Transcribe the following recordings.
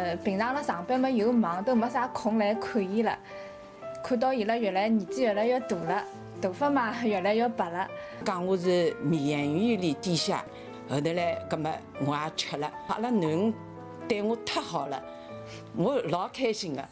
平常辣上班嘛又忙，都没啥空来看伊了。看到伊拉年纪越来越大了，头发嘛越来越白了。 讲我是免疫力低下，后头来，葛么我也吃了。阿拉囡恩对我太好了，我老开心的。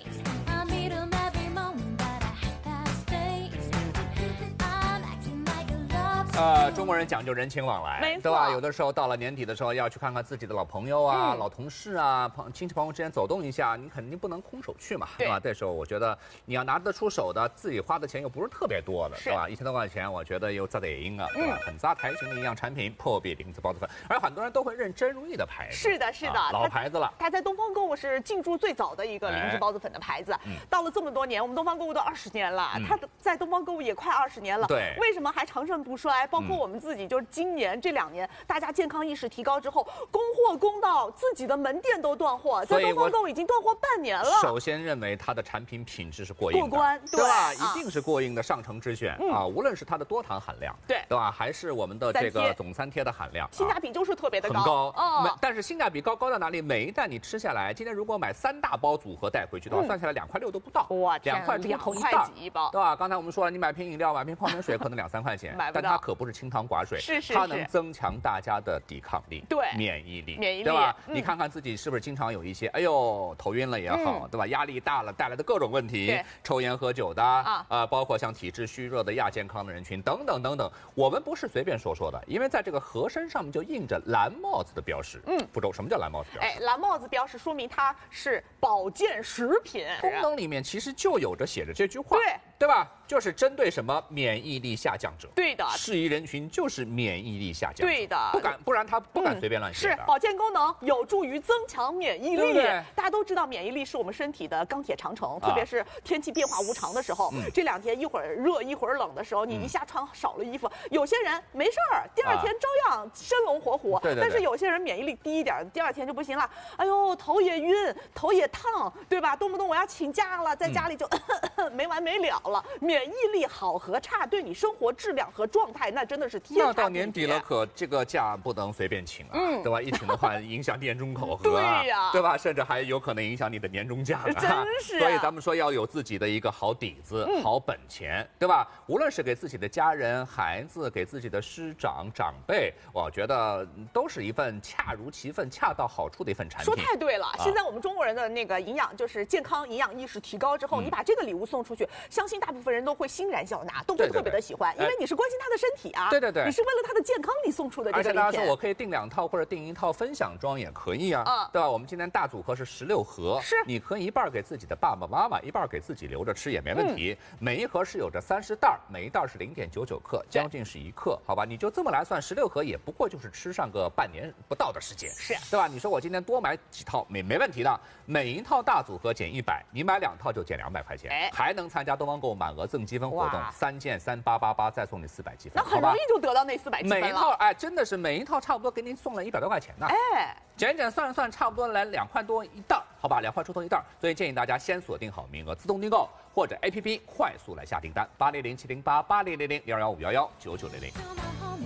中国人讲究人情往来， 没错， 对吧？有的时候到了年底的时候，要去看看自己的老朋友啊、老同事啊、亲戚朋友之间走动一下，你肯定不能空手去嘛，对吧？这时候我觉得你要拿得出手的，自己花的钱又不是特别多的，对吧？1000多块钱，我觉得又砸得赢啊，对吧？很砸台型的营养产品，破壁灵芝孢子粉，而很多人都会认真如意的牌子。 是的，是的， 老牌子了。 它在东方购物是进驻最早的一个灵芝孢子粉的牌子。到了这么多年，我们东方购物都20年了，它在东方购物也快20年了。 对， 为什么还长盛不衰？包括我们自己，就是今年这2年，大家健康意识提高之后，供货供到自己的门店都断货，在东方购物已经断货半年了。 首先认为它的产品品质是过硬的， 过关， 对吧？一定是过硬的上乘之选啊！无论是它的多糖含量，对吧？还是我们的这个总3贴的含量， 性价比就是特别的很高哦。但是性价比高在哪里？每一袋你吃下来，今天如果买3大包组合带回去的话，算下来2块6都不到， 哇 ，2块出头一袋，对吧？刚才我们说了，你买瓶饮料、买瓶泡绵水可能2、3块钱，但它可不是清汤寡水，它能增强大家的抵抗力， 对， 免疫力，对吧？你看看自己是不是经常有一些，哎呦，头晕了也好，对吧？压力大了带来的各种问题，抽烟喝酒的包括像体质虚弱的亚健康的人群等等等等，我们不是随便说的，因为在这个盒身上面就印着蓝帽子的标识。福州，什么叫蓝帽子标识？ 蓝帽子标识说明它是保健食品， 功能里面其实就有着写着这句话，对吧？就是针对什么免疫力下降者， 对的， 适宜人群就是免疫力下降， 对的， 不然他不敢随便乱写的。 是保健功能有助于增强免疫力，大家都知道免疫力是我们身体的钢铁长城，特别是天气变化无常的时候，这2天一会儿热一会儿冷的时候，你一下穿少了衣服，有些人没事儿，第2天照样生龙活虎，但是有些人免疫力低一点，第2天就不行了，哎呦，头也晕，头也烫，对吧？动不动我要请假了，在家里就没完没了了。免疫力好和差对你生活质量和状态那真的是天差地别。 那到年底了，可这个假不能随便请啊，对吧？一请的话影响年终考核， 对呀， 对吧？甚至还有可能影响你的年终奖， 真是。 所以咱们说要有自己的一个好底子、好本钱，对吧？无论是给自己的家人、孩子，给自己的师长、长辈，我觉得都是一份恰如其分、恰到好处的一份产品。 说太对了，现在我们中国人的那个营养就是健康营养意识提高之后，你把这个礼物送出去，相信大部分人都会欣然笑纳，都会特别的喜欢，因为你是关心他的身体啊， 对， 你是为了他的健康你送出的这个礼品。 而且大家说我可以订2套或者订1套分享装也可以啊，对吧？我们今天大组合是16盒，你可以一半给自己的爸爸妈妈，一半给自己留着吃也没问题。每一盒是有着30袋，每一袋是0.99克，将近是1克，好吧？你就这么来算，16盒也不过就是吃上个半年不到的时间，对吧？你说我今天多买几套没问题的，每一套大组合减100，你买2套就减200块钱，还能参加东方购物满额赠积分活动，3件3888再送你400积分， 那很容易就得到那400积分了。 每一套真的是每一套差不多给你送了100多块钱呢，减算差不多来2块多一袋，好吧，2块出头一袋，所以建议大家先锁定好名额，自动订购或者 APP 快速来下订单，80070880000215119900。